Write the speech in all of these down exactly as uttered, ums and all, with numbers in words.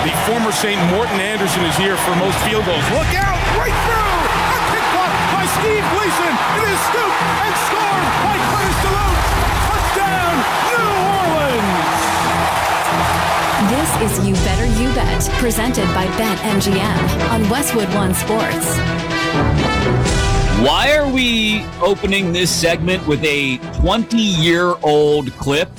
The former Saint Morton Anderson is here for most field goals. Look out! Right through! A kick block by Steve Gleason. It is scooped and scored by Curtis DeLuke. Touchdown, New Orleans! This is You Better You Bet, presented by BetMGM on Westwood One Sports. Why are we opening this segment with a twenty-year-old clip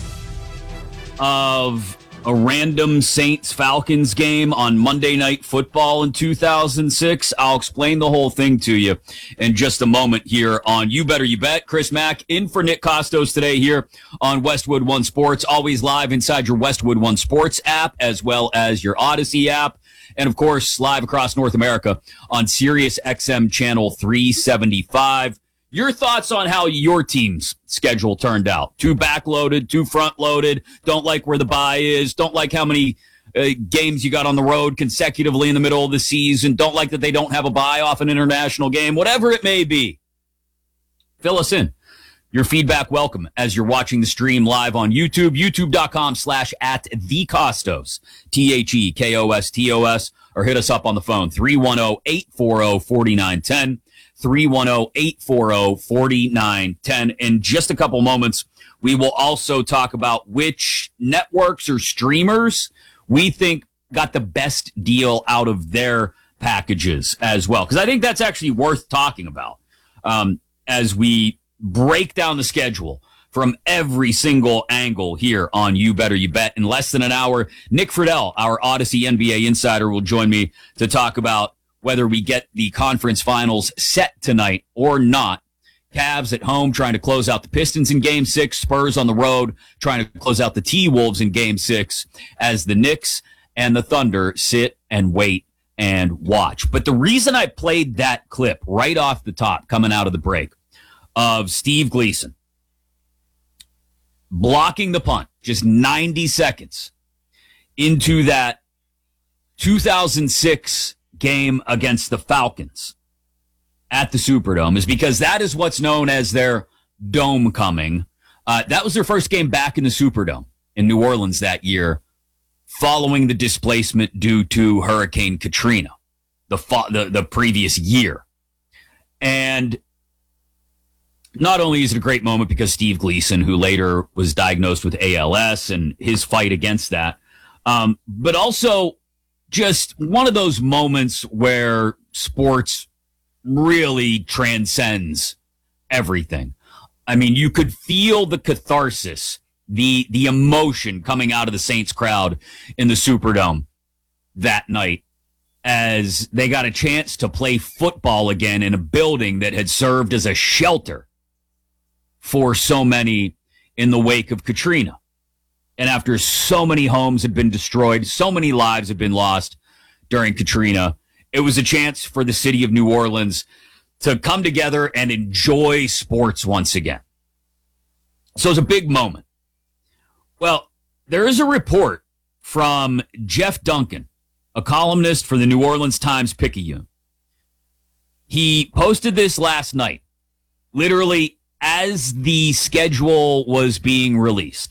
of a random Saints-Falcons game on Monday Night Football in two thousand six? I'll explain the whole thing to you in just a moment here on You Better You Bet. Chris Mack in for Nick Costos today here on Westwood One Sports, always live inside your Westwood One Sports app as well as your Odyssey app. And, of course, live across North America on Sirius X M Channel three seventy-five. Your thoughts on how your team's schedule turned out? Too backloaded, too front-loaded, don't like where the bye is, don't like how many uh, games you got on the road consecutively in the middle of the season, don't like that they don't have a bye off an international game, whatever it may be. Fill us in. Your feedback welcome as you're watching the stream live on YouTube, youtube.com slash at the Costos, T H E K O S T O S, or hit us up on the phone, three one zero, eight four zero, four nine one zero, three one zero, eight four zero, four nine one zero. In just a couple moments, we will also talk about which networks or streamers we think got the best deal out of their packages as well, because I think that's actually worth talking about um, as we break down the schedule from every single angle here on You Better You Bet. In less than an hour, Nick Friedel, our Odyssey N B A insider, will join me to talk about whether we get the conference finals set tonight or not. Cavs at home trying to close out the Pistons in game six. Spurs on the road trying to close out the T-Wolves in game six as the Knicks and the Thunder sit and wait and watch. But the reason I played that clip right off the top coming out of the break of Steve Gleason blocking the punt just ninety seconds into that two thousand six game against the Falcons at the Superdome is because that is what's known as their dome coming. Uh, that was their first game back in the Superdome in New Orleans that year following the displacement due to Hurricane Katrina the, fo- the, the previous year. And not only is it a great moment because Steve Gleason, who later was diagnosed with A L S and his fight against that, um, but also just one of those moments where sports really transcends everything. I mean, you could feel the catharsis, the the emotion coming out of the Saints crowd in the Superdome that night as they got a chance to play football again in a building that had served as a shelter for so many in the wake of Katrina. And after so many homes had been destroyed, so many lives had been lost during Katrina, it was a chance for the city of New Orleans to come together and enjoy sports once again. So it's a big moment. Well, there is a report from Jeff Duncan, a columnist for the New Orleans Times-Picayune. He posted this last night, literally as the schedule was being released.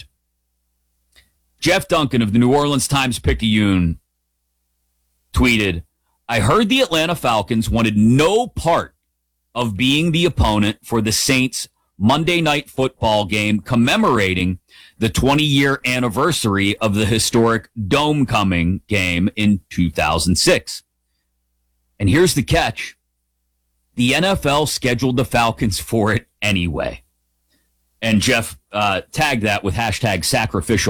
Jeff Duncan of the New Orleans Times-Picayune tweeted, "I heard the Atlanta Falcons wanted no part of being the opponent for the Saints Monday Night Football game commemorating the twenty-year anniversary of the historic Dome-coming game in two thousand six. And here's the catch. The N F L scheduled the Falcons for it anyway." And Jeff uh, tagged that with hashtag sacrificial